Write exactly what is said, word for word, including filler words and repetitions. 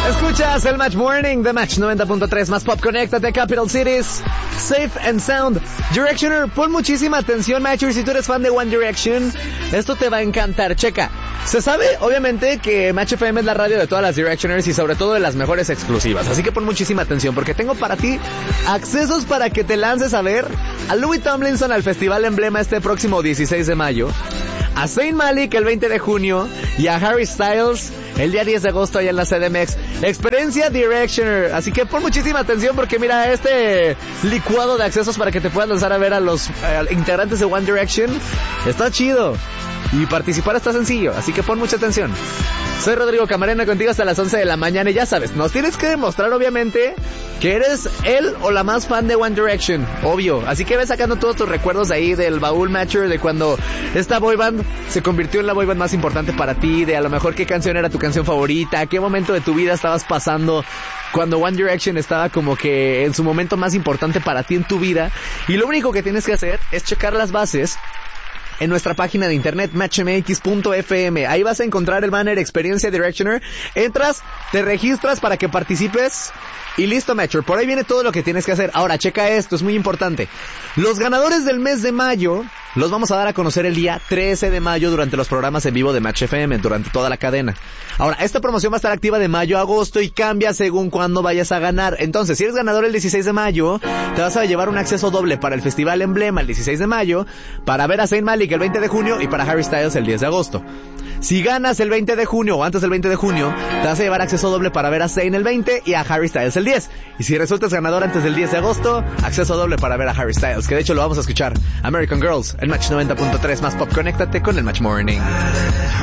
Escuchas el Match Morning de Match noventa punto tres más Pop. Conéctate a Capital Cities. Safe and Sound. Directioner, pon muchísima atención, Matcher. Si tú eres fan de One Direction, esto te va a encantar. Checa. Se sabe, obviamente, que Match F M es la radio de todas las Directioners y sobre todo de las mejores exclusivas. Así que pon muchísima atención porque tengo para ti accesos para que te lances a ver a Louis Tomlinson al Festival Emblema este próximo dieciséis de mayo, a Zayn Malik el veinte de junio y a Harry Styles el día diez de agosto allá en la C D M X. Experiencia Directioner. Así que pon muchísima atención porque mira, este licuado de accesos para que te puedas lanzar a ver a los eh, integrantes de One Direction está chido. Y participar está sencillo, así que pon mucha atención. Soy Rodrigo Camarena, contigo hasta las once de la mañana y ya sabes, nos tienes que demostrar obviamente que eres él o la más fan de One Direction, obvio. Así que ve sacando todos tus recuerdos ahí del baúl Matcher, de cuando esta boyband se convirtió en la boyband más importante para ti, de a lo mejor qué canción era tu canción favorita, qué momento de tu vida estabas pasando cuando One Direction estaba como que en su momento más importante para ti en tu vida. Y lo único que tienes que hacer es checar las bases en nuestra página de internet match m x punto f m. Ahí vas a encontrar el banner Experiencia Directioner. Entras, te registras para que participes y listo, Matcher. Por ahí viene todo lo que tienes que hacer. Ahora, checa esto, es muy importante. Los ganadores del mes de mayo los vamos a dar a conocer el día trece de mayo durante los programas en vivo de Match F M, durante toda la cadena. Ahora, esta promoción va a estar activa de mayo a agosto y cambia según cuándo vayas a ganar. Entonces, si eres ganador el dieciséis de mayo, te vas a llevar un acceso doble para el Festival Emblema el dieciséis de mayo, para ver a Zayn Malik el veinte de junio y para Harry Styles el diez de agosto. Si ganas el veinte de junio o antes del veinte de junio, te vas a llevar acceso doble para ver a Zayn el veinte y a Harry Styles el diez. Y si resultas ganador antes del diez de agosto, acceso doble para ver a Harry Styles, que de hecho lo vamos a escuchar. American Girls en Match noventa punto tres más Pop. Conéctate con el Match Morning.